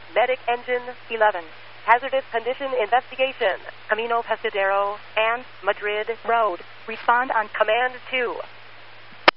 Medic Engine 11. Hazardous Condition Investigation. Camino Pescadero and Madrid Road. Respond on Command 2.